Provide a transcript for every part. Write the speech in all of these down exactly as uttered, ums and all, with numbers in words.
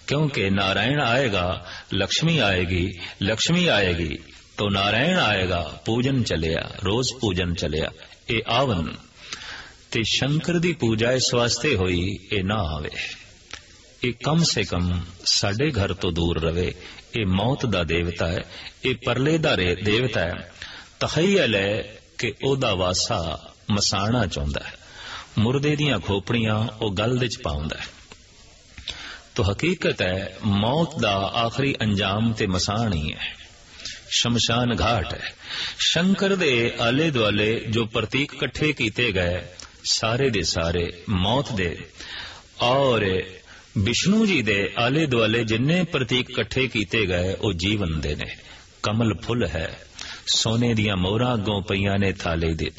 क्योंकि नारायण आएगा लक्ष्मी आएगी, लक्ष्मी आएगी तो नारायण आएगा, पूजन चलिया, रोज पूजन चलिया। ए आवन ते शंकर दी पूजा इस वास्ते होई ए ना आवे, ए कम से कम साडे घर तो दूर रवे। ए मौत दा देवता है, ए परले दा देवता है। तखय्यल है कि ओदा वासा मसाणा चाहुंदा है, मुर्दे दियां खोपड़ियां ओ गल दे च पाउंदा है। तो हकीकत है मौत दा आखिरी अंजाम ते मसाण ही है, शमशान घाट है। शंकर दे आले दुआले जो प्रतीक इकट्ठे कीते गए सारे दे सारे मौत दे, और विष्णु जी दे आले दुआले जिन्ने प्रतीक इकट्ठे कीते गए वो जीवन दे ने। कमल फुल है, सोने दियां मोहरां अगों पईयां ने थाले दे।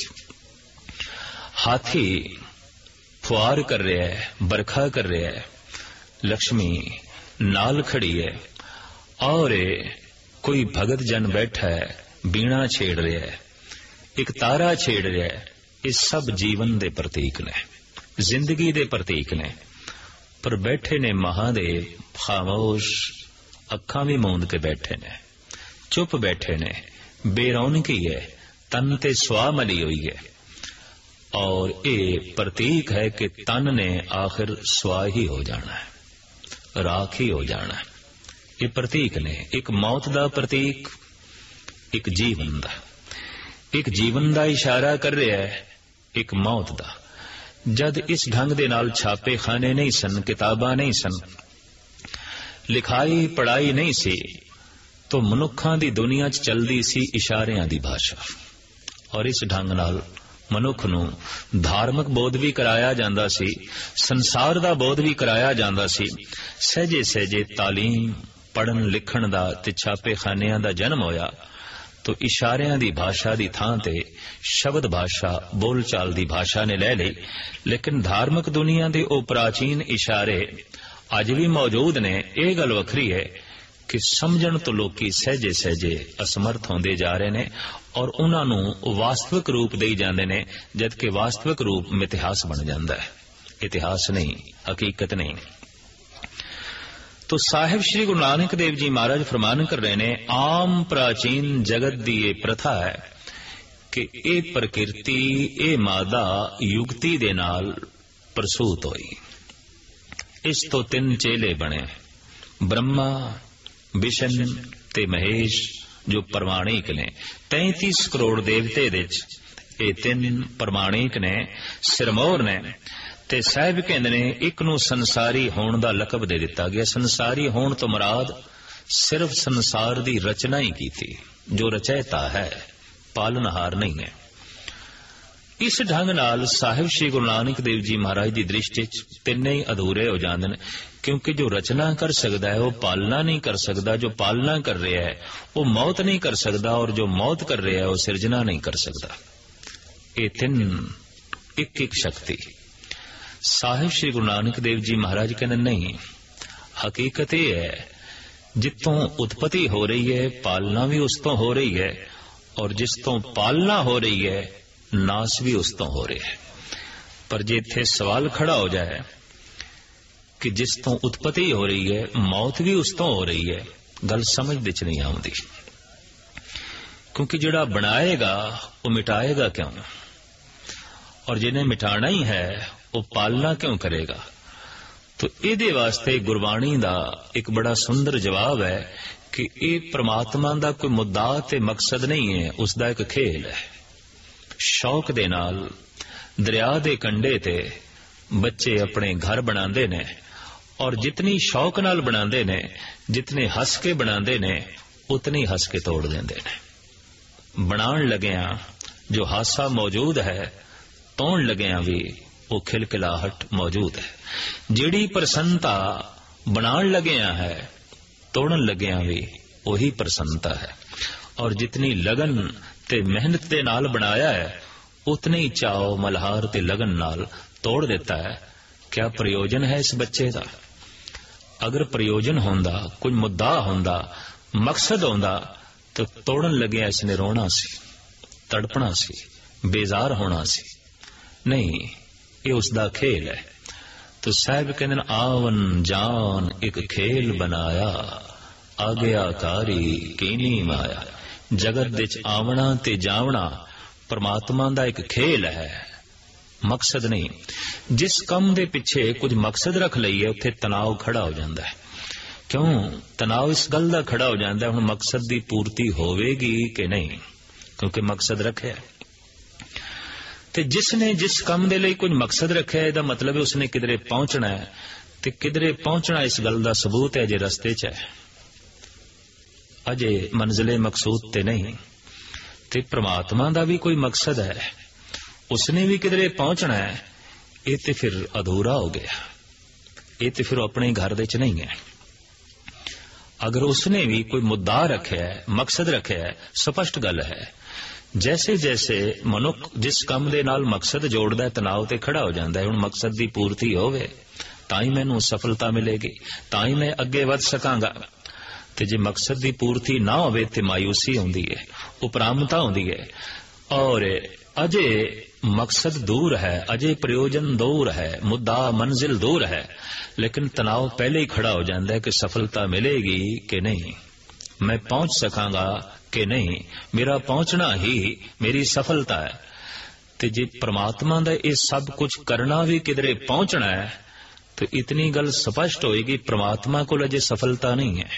हाथी फुआर कर रहा है, बरखा कर रहा है, लक्ष्मी नाल खड़ी है, और कोई भगत जन बैठा है बीणा छेड़ रहा है, एक तारा छेड़ रहा है। ये सब जीवन दे प्रतीक ने, जिंदगी दे प्रतीक ने। पर बैठे ने महादेव खामोश, अखां भी मूंद के बैठे ने, चुप बैठे ने, बेरौनकी है, तन ते सुआ मली हुई है। और ये प्रतीक है कि तन ने आखिर सुआ ही हो जाना है, राख ही हो जाना है। ये प्रतीक ने, एक मौत दा प्रतीक, एक जीवन दा। एक जीवन दा इशारा कर रहा है, एक मौत दा। जद इस ढंग दे नाल छापे खाने नहीं सन, किताबां नहीं सन, लिखाई पढ़ाई नहीं सी, तो मनुखां दी दुनिया च चलदी सी इशारियां दी भाषा। और इस ढंग नाल मनुख नूं धार्मिक बोध भी कराया जांदा सी, संसार दा बोध भी कराया जांदा सी। सहजे सहजे तालीम पढ़न लिखण दा ते छापे खानियां दा जन्म होया, तो इशारियां दी भाषा दी थां ते शब्द भाषा, बोल चाल दी भाषा ने ले ली। लेकिन धार्मिक दुनिया दे ओ प्राचीन इशारे अज भी मौजूद ने। यह गल वखरी है कि समझण तो लोकी सहजे सहजे असमर्थ होंदे जा रहे ने, और उन्हां नूं वास्तविक रूप देई जांदे ने, जबकि वास्तविक रूप मिथिहास बन जांदा है, इतिहास नहीं, हकीकत नहीं। तो साहिब श्री गुरु नानक देव जी महाराज फरमान कर रहे ने, आम प्राचीन जगत दी ये प्रथा है कि ए प्रकृति, ए मादा युगती दे नाल प्रसूत होई। इस तो तीन चेले बने, ब्रह्मा, विष्णु ते महेश, जो प्रमाणिक ने। तैंतीस करोड़ देवते दे ये तीन प्रमाणिक ने, सिरमौर ने। ते साहिब कहंदे ने एक नूं संसारी होण दा लकब दे दिता गया। संसारी होण तो मुराद सिर्फ संसार दी रचना ही की थी, जो रचयिता है, पालनहार नहीं है। इस ढंग नाल साहिब श्री गुरु नानक देव जी महाराज की दृष्टि तिन्ने ही अधूरे हो जाते हैं, क्योंकि जो रचना कर सकता है वो पालना नहीं कर सकता, जो पालना कर रहा है वो मौत नहीं कर सकता, और जो मौत कर रहा है वो सिरजना नहीं कर सकता। ये तीन एक एक शक्ति। साहिब श्री गुरु नानक देव जी महाराज कहते नहीं, हकीकत यह है जितों उत्पत्ति हो रही है पालना भी उस तो हो रही है, और जिस तो पालना हो रही है नाश भी उस तो हो रहा है। पर जे इत्थे सवाल खड़ा हो जाए कि जिस तो उत्पत्ति हो रही है मौत भी उस तो हो रही है, गल समझ दे च नहीं आउंदी। क्योंकि जिहड़ा बनाएगा वो मिटाएगा क्यों, और जिन्हें मिटाना ही है वो पालना क्यों करेगा। तो इहदे वास्ते गुरबाणी दा एक बड़ा सुंदर जवाब है कि ये परमात्मा दा कोई मुद्दा ते मकसद नहीं है, उसदा एक खेल है। शौक दे नाल दरिया दे कंढे ते बच्चे अपने घर बनांदे ने, और जितनी शौक नाल बनांदे ने, जितने हस के बनांदे ने, उतनी हस के तोड़ देंदे ने। बनाण लगिया जो हासा मौजूद है, तोड़ लगिया भी वो खिलखिलाहट मौजूद है। जिहड़ी प्रसन्नता बनाण लगिया है, तोड़न लगिया भी वही प्रसन्नता है। और जितनी लगन ते मेहनत दे नाल बनाया है, उतने ही चाव मल्हार ते लगन नाल तोड़ देता है। क्या प्रयोजन है इस बच्चे का? अगर प्रयोजन होंदा, कोई मुद्दा होंदा, मकसद होंदा, तो तोड़न लगे इसने रोना सी, तड़पना सी, बेजार होना सी। नहीं, ये उसका खेल है। तो साहब कहते आवन जान एक खेल बनाया, आग्याकारी कीनी माया। जगत विच आवना ते जावना परमात्मा दा एक खेल है, मकसद नहीं। जिस कम दे पिछे कुछ मकसद रख लईए उत्थे तनाव खड़ा हो जाता है। क्यों तनाव इस गल दा खड़ा हो जाता है, हुण मकसद दी पूर्ति होवेगी कि नहीं, क्योंकि मकसद रखे। ते जिसने जिस काम दे लई कुछ मकसद रखे इहदा मतलब है उसने किधरे पहुंचना है, ते किधरे पहुंचना इस गल दा सबूत है जे रस्ते च है, अजे मंजिले मकसूद ते नहीं। ते परमात्मा दा भी कोई मकसद है, उसने भी किधरे पहुंचना है, ये ते फिर अधूरा हो गया, ये ते फिर अपने घर दे च नहीं है। अगर उसने भी कोई मुद्दा रखे है, मकसद रखे है, स्पष्ट गल है। जैसे जैसे मनुख जिस काम दे नाल मकसद जोड़दा है तनाव ते खड़ा हो जाता है। हुण मकसद दी पूर्ति होवे तां ही मैनूं सफलता मिलेगी, तां ही मैं अगे वध सकांगा। ते जे मकसद दी पूर्ति ना होवे ते मायूसी आउंदी है, उपरामता आउंदी है, और अजे मकसद दूर है, अजे प्रयोजन दूर है, मुद्दा मंजिल दूर है, लेकिन तनाव पहले ही खड़ा हो जाता है कि सफलता मिलेगी कि नहीं, मैं पहुंच सकांगा कि नहीं, मेरा पहुंचना ही मेरी सफलता है। ते जे परमात्मा दा ये सब कुछ करना भी किधरे पहुंचना है तो इतनी गल स्पष्ट होएगी परमात्मा को अजे सफलता नहीं है,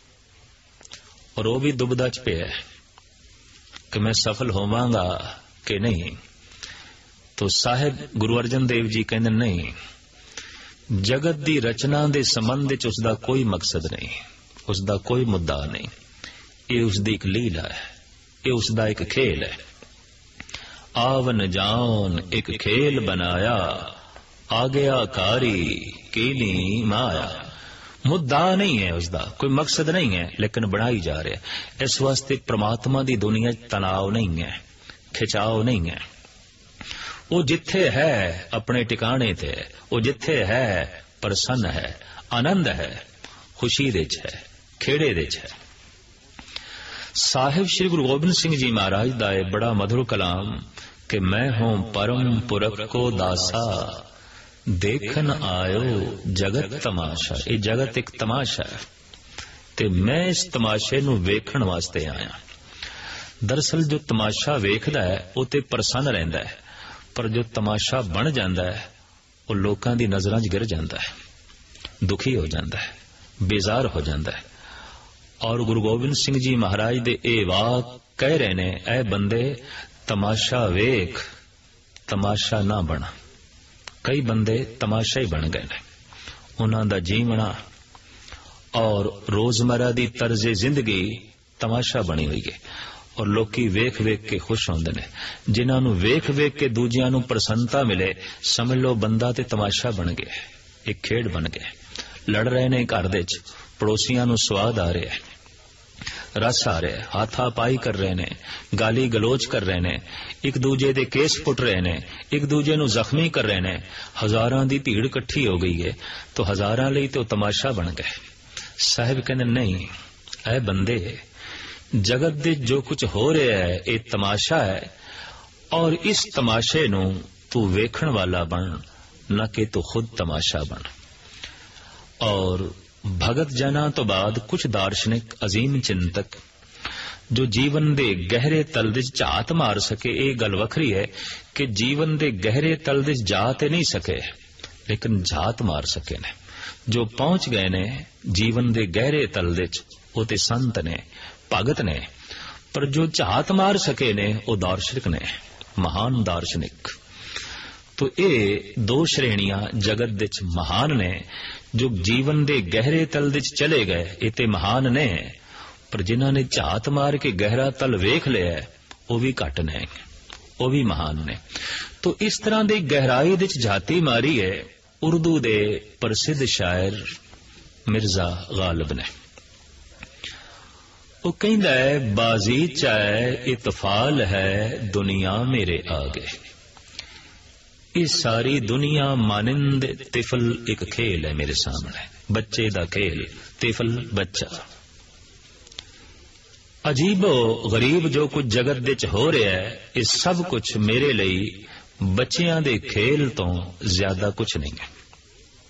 और वो भी दुबदा च पिया है कि मैं सफल होवांगा कि नहीं। तो साहिब गुरु अर्जन देव जी कहते नहीं, जगत दी रचना दे संबंध विच उसदा कोई मकसद नहीं, उसदा कोई मुद्दा नहीं, ये उसदी एक लीला है, ये उसदा एक खेल है। आवन जान एक खेल बनाया, आग्याकारी कीनी माया। मुद्दा नहीं है उसदा, कोई मकसद नहीं है, लेकिन बनाई जा रहा है। इस वास्ते परमात्मा दी दुनिया तनाव नहीं है, खिंचाव नहीं है। वो जिथे है अपने टिकाने ते, वो जिथे है प्रसन्न है, आनंद है, खुशी दे च है, खेड़े दे च है। साहिब श्री गुरु गोबिंद सिंह जी महाराज दा बड़ा मधुर कलाम कि मैं हूं परम पुरख को दासा, देखन आयो जगत तमाशा। ये जगत एक तमाशा है ते मैं इस तमाशे नूं वेखण वास्ते आया। दरअसल जो तमाशा वेखदा है वो ते प्रसन्न रहिंदा है, पर जो तमाशा बन जाता है वो लोकां दी नजरां च गिर जाता है, दुखी हो जाता है, बेजार हो जाता है। और गुरु गोबिंद सिंह जी महाराज दे ए वाक कह रहे ने, ऐ बंदे तमाशा वेख, तमाशा ना बना। कई बंदे तमाशा ही बन गए ने, उन्हां दा जीवना और रोजमर्रा दी तर्जे जिंदगी तमाशा बनी हुई है, और लोकी वेख वेख के खुश होंदे ने। जिन्हां नूं वेख वेख के दूजियां नूं प्रसन्नता मिले, समझ लो बंदा ते तमाशा बन गया, एक खेड बन गया। लड़ रहे ने घर दे च, पड़ोसियां नूं स्वाद आ रहा है, रस आ रहा है, हाथापाई कर रहे ने, गाली गलोच कर रहे ने, एक दूजे दे केस पुट रहे ने, एक दूजे नूं जख्मी कर रहे ने। हजारां दी भीड़ इकट्ठी हो गई है तो हजारां लई तो तमाशा बन गए। साहिब कहंदे नहीं, ऐ बंदे जगत दे जो कुछ हो रहा है ये तमाशा है, और इस तमाशे नूं तू वेखण वाला बन, न कि तू खुद तमाशा बन। और भगत जना तो बाद कुछ दार्शनिक अजीम चिंतक जो जीवन दे गहरे तल विच झात मार सके, ये गल वखरी है कि जीवन दे गहरे तल विच जा ते नहीं सके, लेकिन झात मार सके ने। जो पहुंच गए ने जीवन दे गहरे तल विच, वो ते संत ने, भगत ने, पर जो झात मार सके ने वो दार्शनिक ने, महान दार्शनिक। तो ये दो श्रेणियां जगत विच महान ने। जो जीवन दे गहरे तल विच चले गए ये ते महान ने, पर जिन्हां ने झात मार के गहरा तल वेख लिया वो भी घट ने, वो भी महान ने। तो इस तरह की गहराई विच झाती मारी है उर्दू दे प्रसिद्ध शायर मिर्जा गालिब ने। वो कहंदा है, बाजी चाहे इतफाल है दुनिया मेरे आगे। ये सारी दुनिया मानिंद तिफल एक खेल है मेरे सामने, बच्चे दा खेल, तिफल बच्चा। अजीबो गरीब जो कुछ जगत विच हो रहा है ये सब कुछ मेरे लिए बच्चियां दे खेल तो ज्यादा कुछ नहीं है।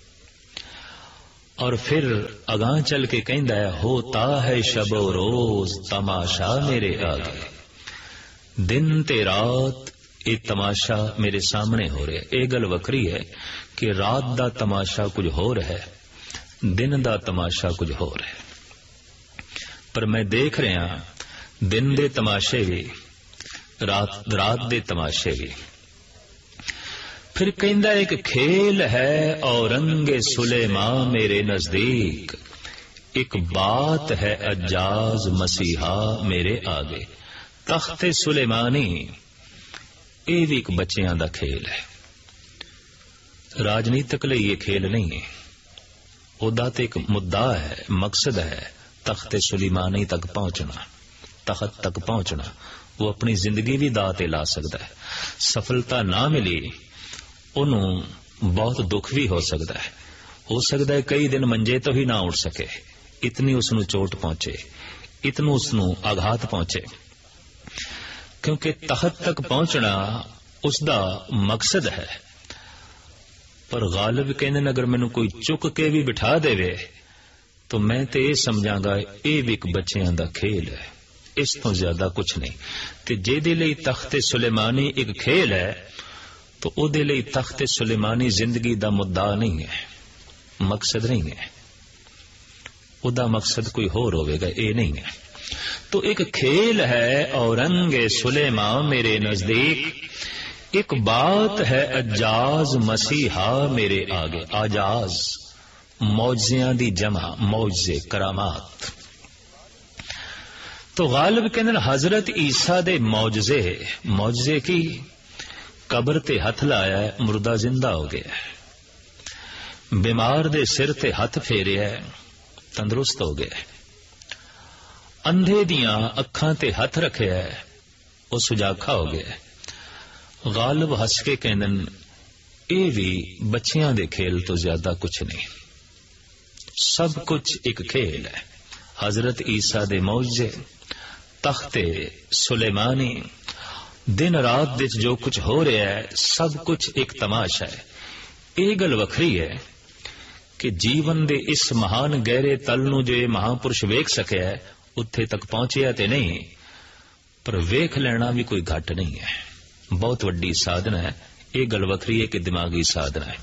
और फिर अगां चल के कहंदा है, होता है शबो रोज तमाशा मेरे आगे। दिन ते रात ये तमाशा मेरे सामने हो रहा है। ये गल वखरी है कि रात दा तमाशा कुछ होर है, दिन दा तमाशा कुछ होर है। पर मैं देख रहा दिन दे तमाशे भी, रात रात दे तमाशे भी। फिर कहंदा एक खेल है औरंगे सुलेमा मेरे नजदीक, एक बात है अज्जाज मसीहा मेरे आगे। तख्ते सुलेमानी ये भी एक बच्चियां दा खेल है। राजनीतिक लिए ये खेल नहीं है, ओदा ते एक मुद्दा है, मकसद है तख्ते सुलेमानी तक पहुंचना, तख्त तक पहुंचना। वो अपनी जिंदगी भी दाते ला सकता है। सफलता ना मिली उन्होंने बहुत दुख भी हो सकता है। हो सकता है कई दिन मंजे तो ही ना उठ सके, इतनी उसनु चोट पहुंचे, इतनू उसनु आघात पहुंचे। क्योंकि तख्त तक पहुंचना उसका मकसद है। पर गालिब कहने अगर मैनू कोई चुक के भी बिठा देवे तो मैं तो ये समझांगा ये भी एक बच्चियां दा खेल है, इस तो ज्यादा कुछ नहीं। ते जेदे लई तख्ते सुलेमानी एक खेल है तो ओदे लई तख्ते सुलेमानी जिंदगी दा मुद्दा नहीं है, मकसद नहीं है। ओदा मकसद कोई होर होवेगा, ये नहीं है। तो एक खेल है औरंगे सुलेमा मेरे नजदीक, एक बात है अज्जाज मसीहा मेरे आगे। आजाज मौजियां दी जमा, मौजे करामात। तो गालिब कहने हजरत ईसा दे मौजजे, मौजजे की कब्र ते हथ लाया है, मुर्दा जिंदा हो गया है। बीमार दे सिर ते हथ फेरिया है, तंदुरुस्त हो गया है। अंधे दियां अखां ते हथ रखे है, वो सुजाखा हो गया है। गालिब हस के कहन ये भी बच्चियां दे खेल तो ज्यादा कुछ नहीं, सब कुछ एक खेल है। हजरत ईसा दे मौजे, तख्ते सुलेमानी, दिन रात दिच जो कुछ हो रहा है सब कुछ एक तमाशा है। ये गल वखरी है कि जीवन दे इस महान गहरे तल नू जो ये महापुरुष वेख सके है, उत्थे तक पहुंचिया ते नहीं, पर वेख लेना भी कोई घट नहीं है, बहुत वड्डी साधना है। ये गल वखरी है कि दिमागी साधना है।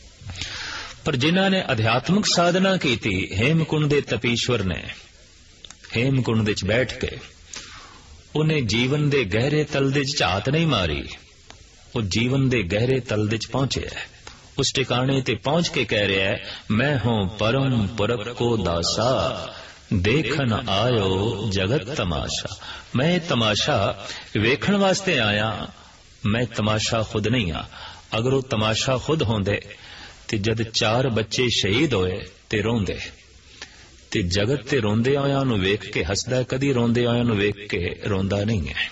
पर जिन्हां ने अध्यात्मिक साधना की थी, हेमकुंड दे तपीश्वर ने हेमकुंड दे बैठ के उन्हें जीवन दे गहरे तल दे झात नहीं मारी, वो जीवन दे गहरे तल दे पहुंचे है। उस ठिकाने ते पहुंच के कह रहा है, मैं हूं परम पुरख को दासा, देखन आयो जगत तमाशा। मैं तमाशा वेखण वास्ते आया, मैं तमाशा खुद नहीं आ। अगर वो तमाशा खुद होंदे ते जद चार बच्चे शहीद होए ते रोंदे, ते जगत ते रोंदे आया नू वेख के हसदा, कदी रोंदे आया नू वेख के रोंदा नहीं है।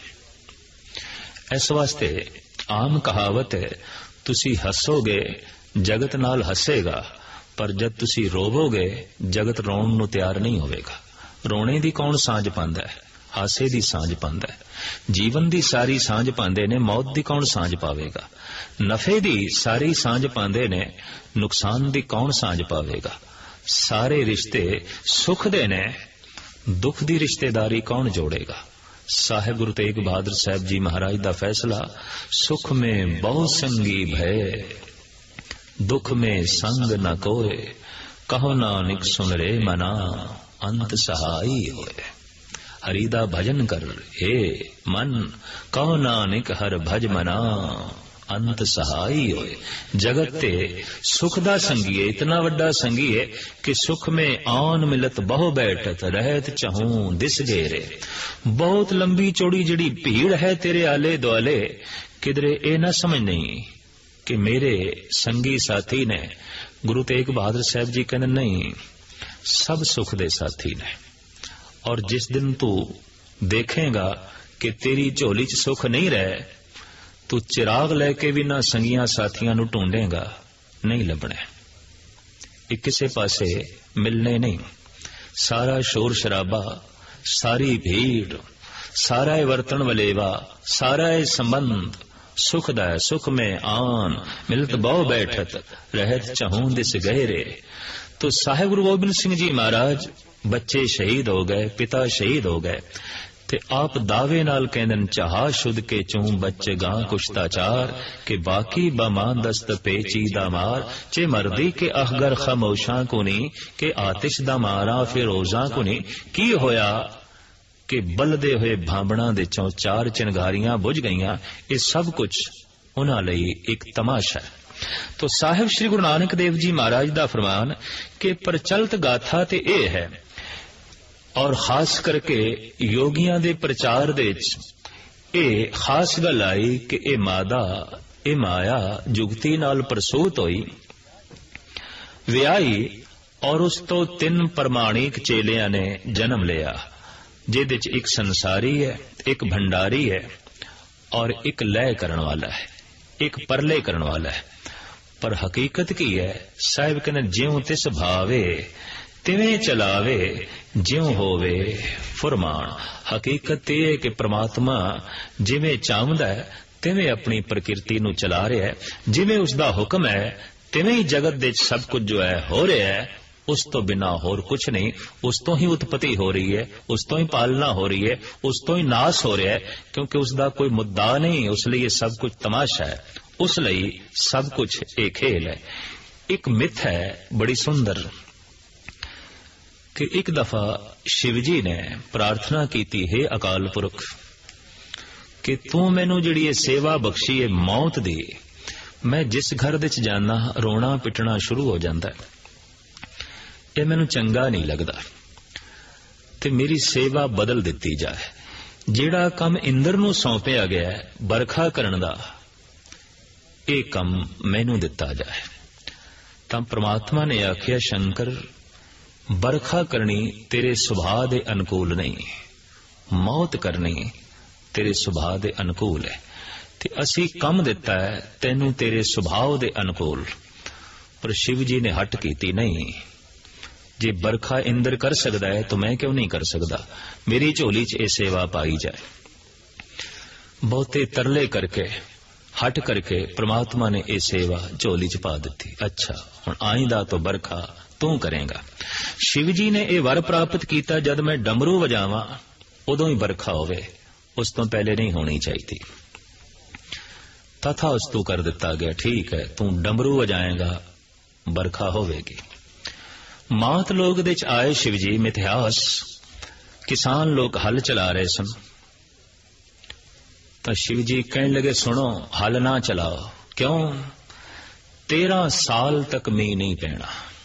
इस वास्ते आम कहावत है, तुसी हसोगे जगत नाल हसेगा, पर जब तुसी रोवोगे जगत रोण नू तैयार नहीं होवेगा। रोने दी कौन सांझ पांदा है, हासे दी सांझ पांदा है। जीवन दी सारी सांझ पांदे ने, मौत दी कौन सांझ पावेगा। नफे दी सारी सांझ पांदे ने, नुकसान दी कौन सांझ पावेगा। सारे रिश्ते सुख दे ने, दुख दी रिश्तेदारी कौन जोड़ेगा। साहिब गुरु तेग बहादुर साहब जी महाराज दा फैसला, सुख में बहु संगी भय, दुख में संग न कोय, कहो नानक सुन रे मना, अंत सहाई होए। हरिदा भजन कर हे मन, कहो नानक हर भज मना, अंत सहाई होए। जगत ते सुख दा संगी है, इतना वड्डा संगी है कि सुख में आन मिलत बहु बैठत, रहत चहूं दिस गेरे। बहुत लंबी चौड़ी जड़ी भीड़ है तेरे आले दुआले, किधरे ए ना समझ नहीं कि मेरे संगी साथी ने। गुरु तेग बहादुर साहब जी कहने नहीं, सब सुख दे साथी ने। और जिस दिन तू देखेगा कि तेरी झोली च सुख नहीं रहे, तू चिराग लेके भी ना संगियां साथियां नू ढूंढेगा, नहीं लभने। एक किसे पासे मिलने नहीं। सारा शोर शराबा, सारी भीड़, सारा वर्तन वलेवा, सारा संबंध सुख दा, सुख में आन मिलत बहु बैठत, रहत चहूं दिस गहरे। तो साहिब गुरु गोबिंद सिंह जी महाराज बच्चे शहीद हो गए, पिता शहीद हो गए, ते आप दावे नाल कहंदन चाहा शुद्ध के चूं बच्चे गां कुश्ताचार के बाकी बमान दस्त पेची दा मार चे मर्दी के अहगर खामोशां को नी के आतिश दा मारा फिरोजा को नी की होया कि बलदे हुए भांबणा दे चों चार चिंगारियां बुझ गईयां। ये सब कुछ उन्हां लई एक तमाशा है। तो साहिब श्री गुरु नानक देव जी महाराज दा फरमान कि प्रचलित गाथा ते ए है, और खास करके योगियां दे प्रचार दे ए खास गल आई कि ए मादा ए माया जुगती नाल प्रसूत होई, विआई, और उस तो तीन प्रमाणिक चेलियां ने जन्म लिया, जिहदे च एक संसारी है, एक भंडारी है और एक लय करन वाला है, एक परले करन वाला है। पर हकीकत की है, साहिब कहने ज्यों तिस भावे तिवें चलावे ज्यों होवे फरमान। हकीकत यह है कि परमात्मा जिवें चाहंदा है तिवें अपनी प्रकृति नूं चला रहा है, जिवें उसका हुक्म है तिवें ही जगत दे सब कुछ जो है हो रहा है, उस तो बिना होर कुछ नहीं। उस तो ही उत्पत्ति हो रही है, उस तो ही पालना हो रही है, उस तो ही नाश हो रहा है, क्योंकि उसका कोई मुद्दा नहीं, उसलिए सब कुछ तमाशा है, उस लई सब कुछ एक खेल है। एक मिथ है बड़ी सुंदर कि एक दफा शिवजी ने प्रार्थना की थी, हे अकाल पुरख कि तू मैनू जिहड़ी ये सेवा बख्शी है मौत दी, मैं जिस घर दे च जाना रोना पिटना शुरू हो जाता है, ये मैनू चंगा नहीं लगता, ते मेरी सेवा बदल दिती जाए। जिहड़ा काम इंद्र नू सौंपिया गया है बरखा करन दा, ये काम मैनू दिता जाए। तां परमात्मा ने आखिया, शंकर बरखा करनी तेरे सुभाव दे अनुकूल नहीं, मौत करनी तेरे सुभाव दे अनुकूल है, ते असी कम दिता है तेनू तेरे सुभाव दे अनुकूल। पर शिव जी ने हट कीती, नहीं, जे बरखा इंद्र कर सकता है तो मैं क्यों नहीं कर सकता, मेरी झोली च ये सेवा पाई जाए। बहुते तरले करके हट करके परमात्मा ने ये सेवा झोली च पा दी। अच्छा हुण आइंदा तो बरखा तू करेगा। शिव जी ने यह वर प्राप्त किया, जद मैं डमरू वजावां उदों ही बरखा होवे, उस तो पहले नहीं होनी चाहिए। तथा उस्तु कर दिता गया, ठीक है तू डमरू वजाएगा बरखा होवेगी। मात लोग दे च आए शिव जी, मिथ्यास किसान लोग हल चला रहे सन, तो शिव जी कहने लगे, सुनो हल ना चलाओ, क्यों? तेरह साल तक मींह नहीं पैना,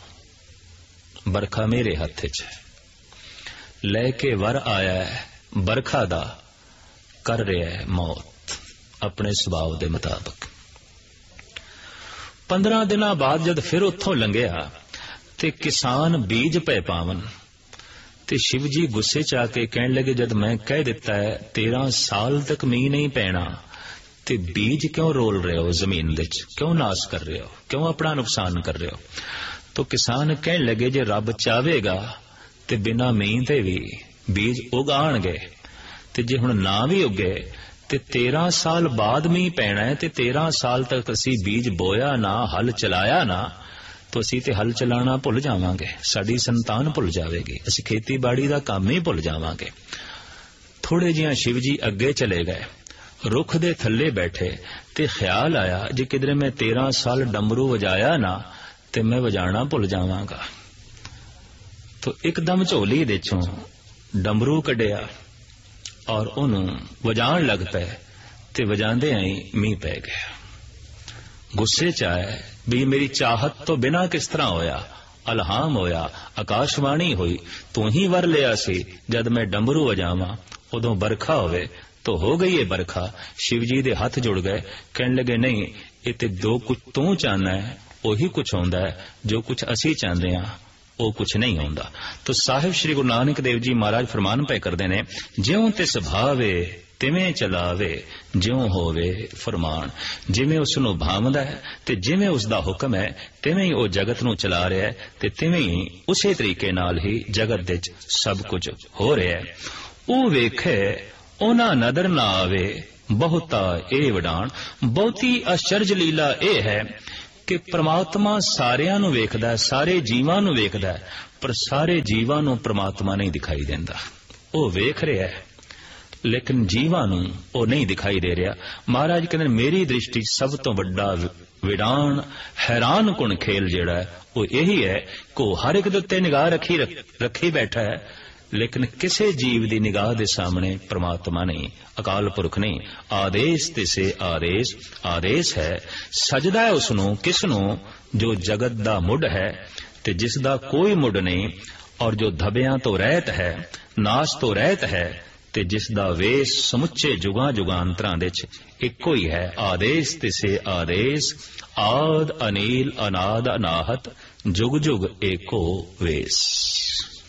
बरखा मेरे हथ च है। लेके वर आया है बरखा दा, कर रहा है मौत अपने सुभाव दे मुताबिक। पंद्रह दिन बाद जद फिर उथों लंघिया ते किसान बीज पै पावन, ते शिव जी गुस्से च आके कहने लगे, जद मैं कह दिता है तेरह साल तक मींह नहीं पैना, ते बीज क्यों रोल रहे हो जमीन दे च, क्यों नाश कर रहे हो, क्यों अपना नुकसान कर रहे हो? तो किसान कहने लगे, जे रब चाहेगा ते बिना मींह ते भी बीज उगाणगे, ते जे हुण ना भी उगे ते तेरह साल बाद मींह पैना है, ते तेरह साल तक असी बीज बोया ना, हल चलाया ना, तो असी ते हल चलाना भुल जावांगे, साडी संतान भुल जाएगी, असी खेतीबाड़ी का काम ही भुल जावांगे। थोड़े जिहा शिव जी अगे चले गए, रुख दे थल्ले बैठे, ते ख्याल आया जे किधरे मैं तेरह साल डमरू वजाया ना ते मैं वजाना भुल जावांगा। तो एकदम झोली दे चों डमरू कढ़िया और उन्होंने वजाण लग पे, ते वजांदे आई मींह पै गया। गुस्से च आए भी मेरी चाहत तो बिना किस तरह होया, अलहाम होया, आकाशवाणी हुई, तू ही वर लिया सी जद मैं डमरू वजावां उदों बरखा होवे, तो हो गई है बरखा। शिव जी दे हाथ जुड़ गए, कहने लगे, नहीं ये ते दो कुछ तू चाहना है ਉਹੀ कुछ होंदा है, जो कुछ असी चाहते हैं वो कुछ नहीं होंदा। तो साहिब श्री गुरु नानक देव जी महाराज फरमान पे करते ने, ज्यों तिस भावे तिवें चलावे ज्यों होवे फरमान। जिवें उसनू भावदा है ते जिवें उसदा हुक्म है तिवें ही वो जगत नू चला रहा है, ते तिवें ही उसे तरीके नाल ही जगत दे सब कुछ हो रहा है। वो वेखे ओना नदर ना आवे बहुता ए वडान। बहुती आश्चर्य लीला ए है कि परमात्मा सारिਆਂ ਨੂੰ ਵੇਖਦਾ ਹੈ, ਸਾਰੇ ਜੀਵਾਂ ਨੂੰ ਵੇਖਦਾ ਹੈ, पर सारे जीवां ਨੂੰ परमात्मा नहीं दिखाई देता। ਉਹ ਵੇਖ ਰਿਹਾ है लेकिन जीवां ਨੂੰ ਉਹ नहीं दिखाई दे रहा। महाराज कहते मेरी दृष्टि सब तो वड्डा विडान हैरान कुण खेल जिहड़ा है वो यही है कि हर एक दे उत्ते निगाह रखी रखी बैठा है, लेकिन किसी जीव की निगाह के सामने परमात्मा नहीं, अकाल पुरख नहीं। आदेश तिसे आदेश, आदेश है सजदा है उसनों किसनों जो जगत दा मुड है ते जिसदा कोई मुड नहीं, और जो धबियां तो रहत है नाश तो रहत है ते जिसदा वेश समुचे जुगां जुगांतरां दे च इक्को ही है। आदेश तिसे आदेश आद अनील अनाद अनाहत जुग जुग एको वेश।